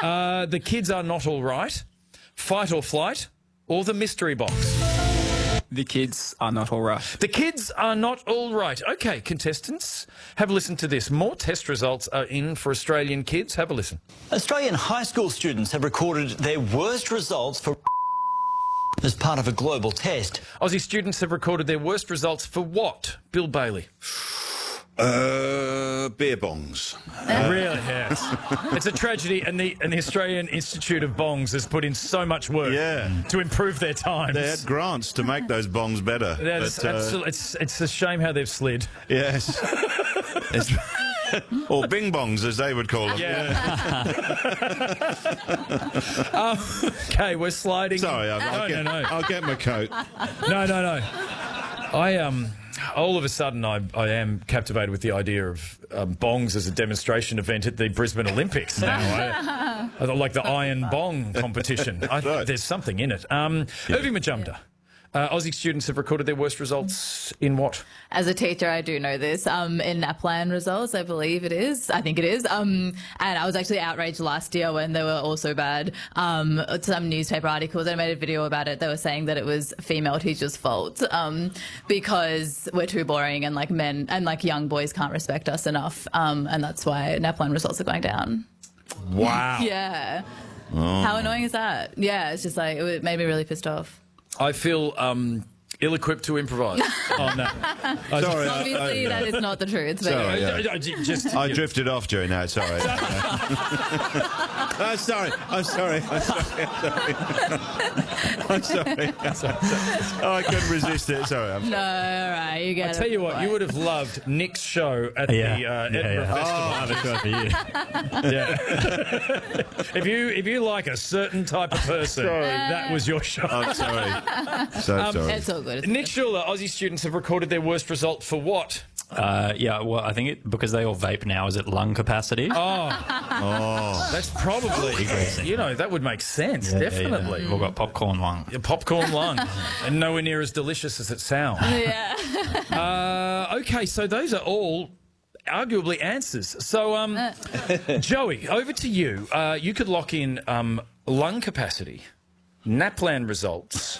The kids are not all right. Fight or flight, or the mystery box. The kids are not all right. The kids are not all right. Okay, contestants, have a listen to this. More test results are in for Australian kids. Have a listen. Australian high school students have recorded their worst results for as part of a global test. Aussie students have recorded their worst results for what? Bill Bailey. Beer bongs. Really, yes. It's a tragedy, and the Australian Institute of Bongs has put in so much work to improve their times. They had grants to make those bongs better. It's a shame how they've slid. Yes. Or bing bongs, as they would call them. Yeah. Okay, we're sliding. Sorry, I'll get my coat. No. All of a sudden, I am captivated with the idea of bongs as a demonstration event at the Brisbane Olympics now. I like the iron bong competition. There's something in it. Irving Majumdar. Aussie students have recorded their worst results in what? As a teacher, I do know this. In NAPLAN results, I believe it is. I think it is. And I was actually outraged last year when they were all so bad. Some newspaper articles, I made a video about it. They were saying that it was female teachers' fault because we're too boring and like men and like young boys can't respect us enough. And that's why NAPLAN results are going down. Wow. Yeah. Oh. How annoying is that? Yeah, it's just like, it made me really pissed off. I feel ill-equipped to improvise on that. Sorry, obviously, that is not the truth. Sorry, I drifted off during that. Sorry. I'm sorry. Oh, I couldn't resist it. Sorry. No, all right, you get it. I tell you what, you would have loved Nick's show at the Edinburgh Festival. If you like a certain type of person, that was your show. I'm sorry. So sorry. It's all good. Nick Schuler, Aussie students have recorded their worst result for what? Well, I think because they all vape now, is it lung capacity? That's probably, that would make sense, definitely. Yeah. We've got popcorn lung. Popcorn lung, and nowhere near as delicious as it sounds. Yeah. Okay, so those are all arguably answers. So, Joey, over to you. You could lock in lung capacity, NAPLAN results,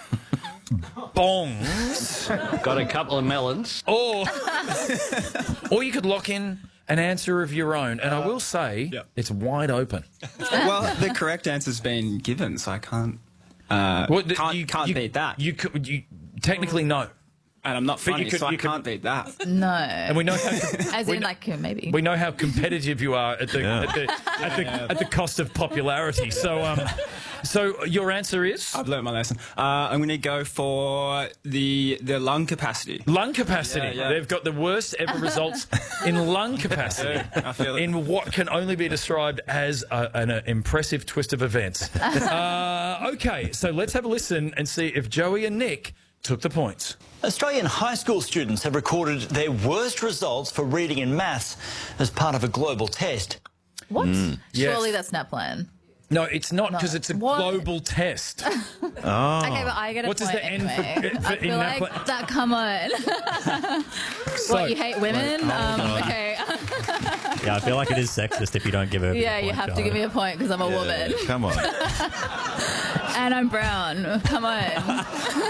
bongs. Got a couple of melons. Or you could lock in an answer of your own. And I will say, it's wide open. Well, the correct answer's been given, so I can't can't beat that. You technically no. And I'm not funny, so I can't beat that. No. And we know how as in like maybe. We know how competitive you are at the cost of popularity. So your answer is? I've learnt my lesson. I'm going to go for the lung capacity. Lung capacity. Yeah. They've got the worst ever results in lung capacity. I feel it. In what can only be described as an impressive twist of events. Okay, so let's have a listen and see if Joey and Nick took the points. Australian high school students have recorded their worst results for reading and maths as part of a global test. What? Surely Yes. that's NAPLAN. No, it's not, because it's a global test. Okay, but I get a What does point the N anyway. for I feel like NAPLAN? that. Come on. What, you hate women? Okay. Yeah, I feel like it is sexist if you don't give her. Yeah, you have to give me a point because I'm a woman Come on. and I'm brown. Come on.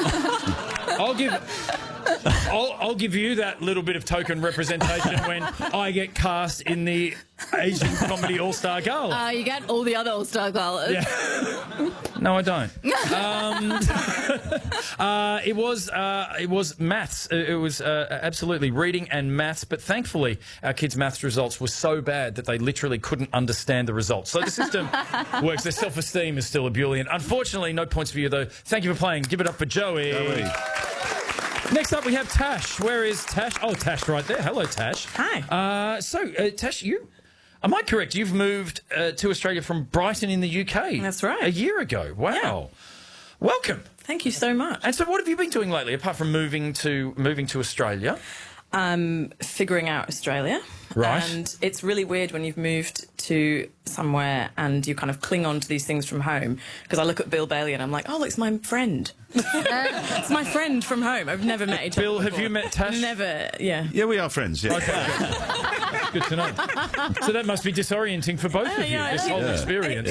I'll give you that little bit of token representation when I get cast in the Asian Comedy All-Star Gala. You get all the other All-Star galas. Yeah. No, I don't. It was maths. It was absolutely reading and maths. But thankfully, our kids' maths results were so bad that they literally couldn't understand the results. So the system works. Their self-esteem is still ebullient. Unfortunately, no points for you, though. Thank you for playing. Give it up for Joey. Next up, we have Tash. Where is Tash? Oh, Tash right there. Hello, Tash. Hi. Tash, am I correct? You've moved to Australia from Brighton in the UK. That's right. A year ago. Wow. Yeah. Welcome. Thank you so much. And so what have you been doing lately, apart from moving to Australia? Figuring out Australia. Right. And it's really weird when you've moved to somewhere and you kind of cling on to these things from home. Because I look at Bill Bailey and I'm like, oh, it's my friend. It's my friend from home. I've never met each other Bill, have before. you met Tash? Never, yeah. Yeah, we are friends. Yeah. Okay. Good to know. So that must be disorienting for both of you, this whole experience.